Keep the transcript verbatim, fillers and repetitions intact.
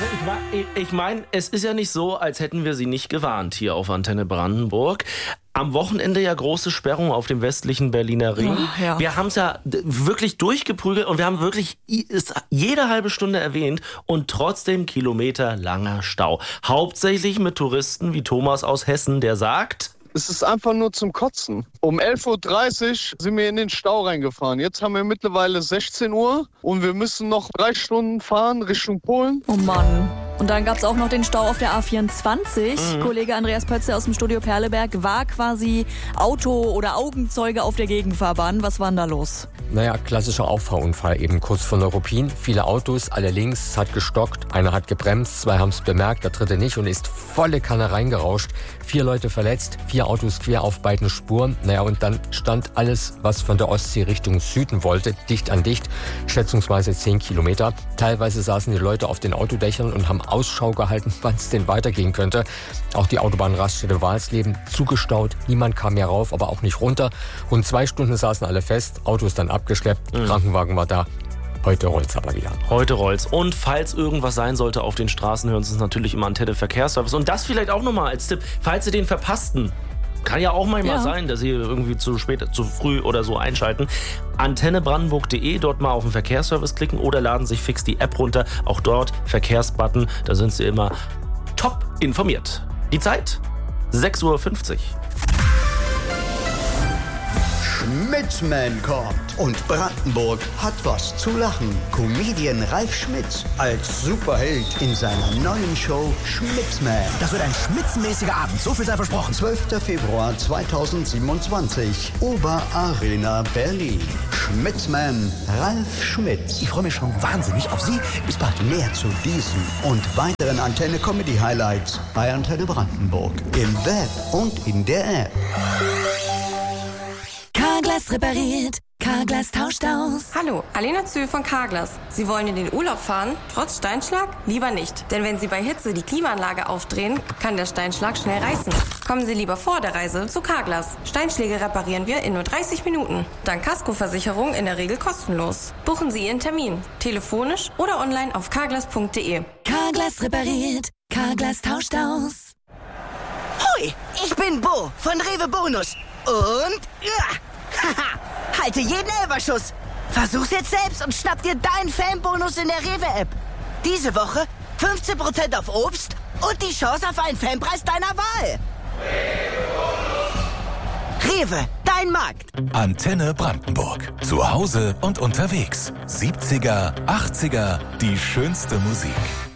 ich, ich meine, es ist ja nicht so, als hätten wir sie nicht gewarnt hier auf Antenne Brandenburg. Am Wochenende ja große Sperrung auf dem westlichen Berliner Ring. Oh, ja. Wir haben es ja wirklich durchgeprügelt und wir haben wirklich ist jede halbe Stunde erwähnt und trotzdem kilometerlanger Stau. Hauptsächlich mit Touristen wie Thomas aus Hessen, der sagt... Es ist einfach nur zum Kotzen. Um elf Uhr dreißig sind wir in den Stau reingefahren. Jetzt haben wir mittlerweile sechzehn Uhr und wir müssen noch drei Stunden fahren Richtung Polen. Oh Mann. Und dann gab es auch noch den Stau auf der A vierundzwanzig. Mhm. Kollege Andreas Pötze aus dem Studio Perleberg war quasi Auto- oder Augenzeuge auf der Gegenfahrbahn. Was war denn da los? Naja, klassischer Auffahrunfall eben kurz vor Neuruppin. Viele Autos, alle links, es hat gestockt. Einer hat gebremst, zwei haben es bemerkt, der dritte nicht und ist volle Kanne reingerauscht. Vier Leute verletzt, vier Autos quer auf beiden Spuren. Naja, und dann stand alles, was von der Ostsee Richtung Süden wollte, dicht an dicht. Schätzungsweise zehn Kilometer. Teilweise saßen die Leute auf den Autodächern und haben Ausschau gehalten, wann es denn weitergehen könnte. Auch die Autobahnraststätte Walsleben zugestaut. Niemand kam mehr rauf, aber auch nicht runter. Rund zwei Stunden saßen alle fest. Autos dann abgeschleppt. Mhm. Krankenwagen war da. Heute rollt's aber wieder. Heute rollt's. Und falls irgendwas sein sollte auf den Straßen, hören Sie uns natürlich im Antenne Verkehrsservice. Und das vielleicht auch nochmal als Tipp, falls Sie den verpassten. Kann ja auch manchmal ja. sein, dass Sie irgendwie zu spät, zu früh oder so einschalten. antenne brandenburg punkt de, dort mal auf den Verkehrsservice klicken oder laden sich fix die App runter. Auch dort Verkehrsbutton, da sind Sie immer top informiert. Die Zeit? sechs Uhr fünfzig. Schmitzman kommt und Brandenburg hat was zu lachen. Comedian Ralf Schmitz als Superheld in seiner neuen Show Schmitzman. Das wird ein schmitzenmäßiger Abend, so viel sei versprochen. zwölfter Februar zweitausendsiebenundzwanzig, Oberarena Berlin. Schmitzman Ralf Schmitz. Ich freue mich schon wahnsinnig auf Sie. Bis bald. Mehr zu diesem und weiteren Antenne Comedy Highlights bei Antenne Brandenburg im Web und in der App. Carglass repariert, Carglass tauscht aus. Hallo, Alena Zühl von Carglass. Sie wollen in den Urlaub fahren, trotz Steinschlag? Lieber nicht. Denn wenn Sie bei Hitze die Klimaanlage aufdrehen, kann der Steinschlag schnell reißen. Kommen Sie lieber vor der Reise zu Carglass. Steinschläge reparieren wir in nur dreißig Minuten. Dank Kaskoversicherung in der Regel kostenlos. Buchen Sie Ihren Termin, telefonisch oder online auf carglass punkt de. Carglass repariert, Carglass tauscht aus. Hoi, ich bin Bo von Rewe Bonus. Und... Ja. Haha, halte jeden Elberschuss. Versuch's jetzt selbst und schnapp dir deinen Fanbonus in der Rewe-App. Diese Woche fünfzehn Prozent auf Obst und die Chance auf einen Fanpreis deiner Wahl. Rewe, dein Markt. Antenne Brandenburg. Zu Hause und unterwegs. siebziger, achtziger, die schönste Musik.